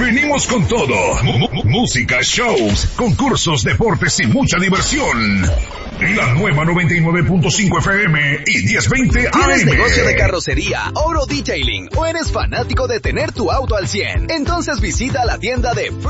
Venimos con todo. Música, shows, concursos, deportes y mucha diversión. La nueva 99.5 FM y 1020 AM. ¿Tienes negocio de carrocería, oro detailing o eres fanático de tener tu auto al 100? Entonces visita la tienda de